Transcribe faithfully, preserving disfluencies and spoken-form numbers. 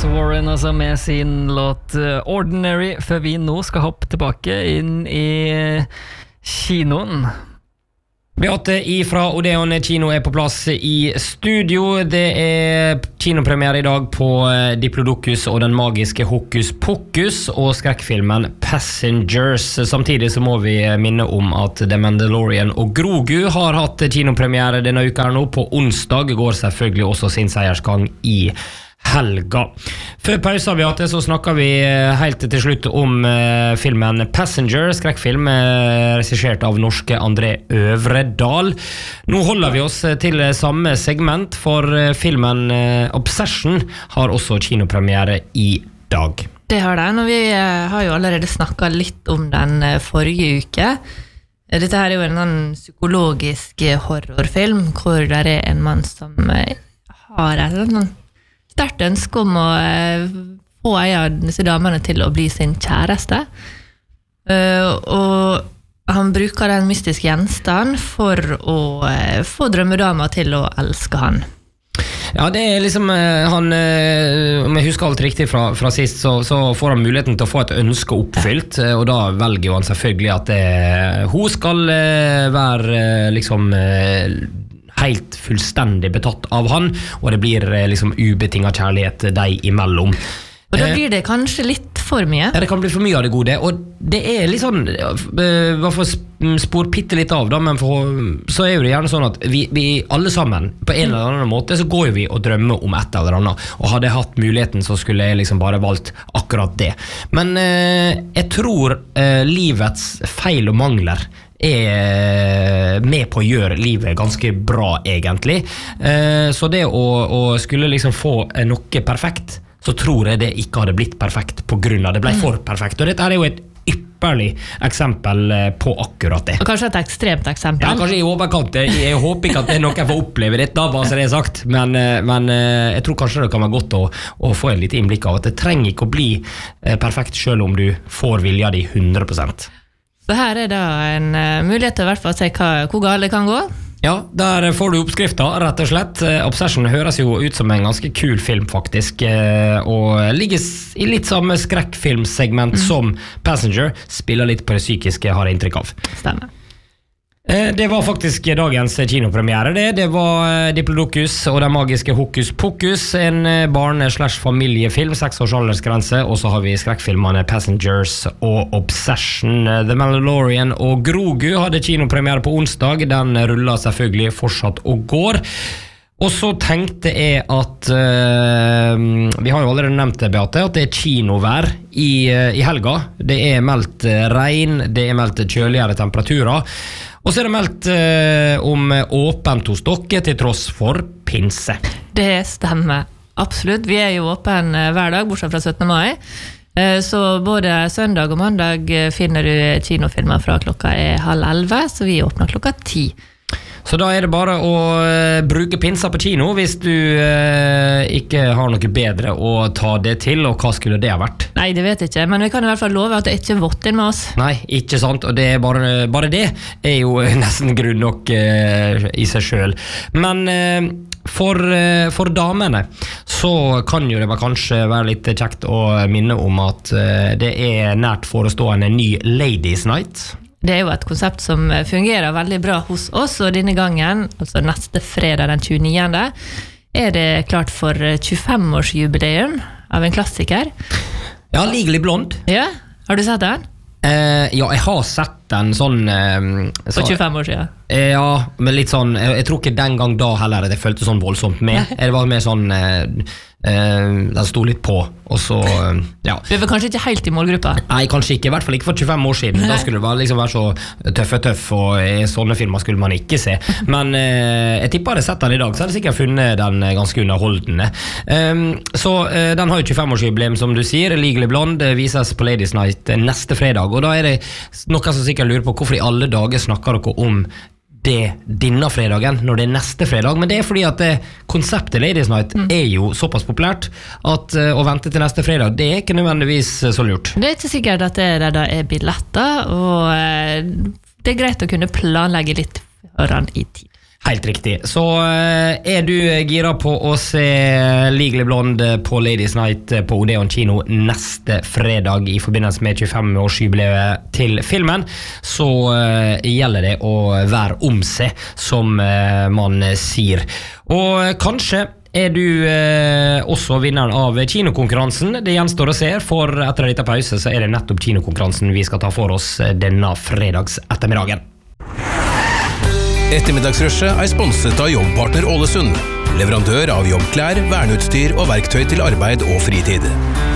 Warren altså med sin låt Ordinary, før vi nå skal hoppe tilbake inn i kinoen. Beate ifra Odeon kino er på plass i studio. Det er kinopremiere i dag på Diplodocus og den magiske Hokus Pokus og skrekkfilmen Passengers. Samtidig så må vi minne om at The Mandalorian og Grogu har hatt kinopremiere denne uka her nå. På onsdag går selvfølgelig også sin seiersgang i helga. Før pausa Beate, så snakker vi helt til slutt om uh, filmen Passenger, skrekkfilm uh, regissert av norske André Øvredal. Nå holder vi oss til samme segment, for uh, filmen uh, Obsession har også kinopremiere i dag. Det har den, og vi uh, har jo allerede snakket litt om den uh, forrige uke. Dette her er jo en sånn psykologisk horrorfilm, hvor det er en mann som uh, har et sånn sterkt ønske om å uh, få en av disse damene til å bli sin kjæreste. Uh, og han bruker den mystiske gjenstand for å uh, få drømmedama til å elske han. Ja, det er liksom uh, han, uh, om jeg husker alt riktig fra, fra sist, så, så får han muligheten til å få et ønske oppfylt, uh, og da velger jo han selvfølgelig at det, hun skal uh, være uh, liksom uh, helt fullstendig betatt av han, og det blir liksom ubetinget kjærlighet deg imellom. Og da blir det kanskje litt for mye. Ja, det kan bli for mye av det gode, og det er litt sånn, hva for spor pitte litt av da, men for, så er jo det gjerne sånn at vi, vi alle sammen, på en eller annen måte, så går vi og drømmer om et eller annet, og hadde jeg hatt muligheten, så skulle jeg liksom bare valgt akkurat det. Men eh, jeg tror eh, livets feil og mangler er med på å gjøre livet ganske bra egentlig, så det å, å skulle liksom få noe perfekt, så tror jeg det ikke hadde blitt perfekt på grunn av det ble for perfekt, og dette er jo et ypperlig eksempel på akkurat det. Og kanskje et ekstremt eksempel. Ja, kanskje i overkant. Jeg, jeg håper ikke at det er noen får oppleve dette, bare så det er sagt, men, men jeg tror kanskje det kan være godt å, å få en litt innblikk av at det trenger ikke å bli perfekt selv om du får vilja di hundre prosent. Så her er da en uh, mulighet til i hvert fall å se hva, hvor galt det kan gå. Ja, der får du oppskrifta, rett og slett. Obsession høres jo ut som en ganske kul film, faktisk, og ligger i litt samme skrekkfilmsegment mm. som Passenger, spiller litt på det psykiske, har jeg inntrykk av. Stemmer. Det var faktisk dagens kinopremiere det. Det var Diplodocus og den magiske Hokus Pokus, en barne-slash-familiefilm, seks års aldersgrense, og så har vi skrekkfilmene Passengers og Obsession. The Mandalorian og Grogu hadde kinopremiere på onsdag, den rullet selvfølgelig fortsatt og går. Og så tenkte jeg at uh, vi har jo allerede nevnt det, Beate, at det er kinovær i, uh, i helga. Det er meldt regn, det er meldt kjøligere temperaturer, og så er det meldt uh, om åpent hos dere til tross for pinse. Det stemmer, absolutt. Vi er jo åpen hver dag, bortsett fra syttende mai. Uh, så både søndag og mandag finner du kinofilmer fra klokka er halv elleve, så vi åpner klokka ti. Så da er det bare å uh, bruke pinsa på kino hvis du uh, ikke har noe bedre å ta det til, og hva skulle det ha vært? Nei, det vet jeg ikke, men vi kan i hvert fall love at det ikke er vått inn med oss. Nei, ikke sant, og det er bare, bare det er jo nesten grunn nok uh, i seg selv. Men uh, for, uh, for damene så kan jo det kanskje være litt kjekt å minne om at uh, det er nært forestående ny Ladies Night. Det er jo et konsept som fungerer veldig bra hos oss, og denne gangen, altså neste fredag den tjueniende, er det klart for tjuefem-årsjubileum av en klassiker. Ja, Legally Blonde. Ja, har du sett den? Eh, ja, jeg har sett den sånn... Eh, så, for tjuefem år siden? Eh, ja, men litt sånn, jeg, jeg tror ikke den gang da heller det føltes sånn voldsomt med. Det var mer sånn... Eh, Uh, den sto litt på, og så uh, ja. Det var kanskje ikke helt i målgruppa? Nei, kanskje ikke, i hvert fall ikke for tjuefem år siden. Da skulle det være, liksom, være så tøffe tøff, og i sånne filmer skulle man ikke se. Men uh, jeg tipper jeg hadde sett den i dag, så hadde jeg sikkert funnet den ganske underholdende. Um, så uh, den har jo tjuefem-årsjubileum, som du sier. Legally Blonde vises på Ladies Night neste fredag, og da er det noen som sikkert lurer på hvorfor i alle dager snakker dere om det denne fredagen, når det er neste fredag, men det er fordi at det, konseptet Ladies Night mm. er jo såpass populært at uh, å vente til neste fredag, det er ikke nødvendigvis uh, så lurt. Det er ikke sikkert at det der da er billetter, og uh, det er greit å kunne planlegge litt foran i tid. Helt riktig. Så er du gira på å se Legally Blonde på Ladies Night på Odeon kino neste fredag i forbindelse med tjuefem-årsjubileet til filmen, så gjelder det å være om seg, som man sier. Og kanskje er du eh, også vinneren av kinokonkurransen. Det gjenstår å se, for etter dette pause så er det nettopp kinokonkurransen vi skal ta for oss denne fredags ettermiddagen. Ettermiddagsrushet er sponset av Jobbpartner Ålesund, leverandør av jobbklær, verneutstyr og verktøy til arbeid og fritid.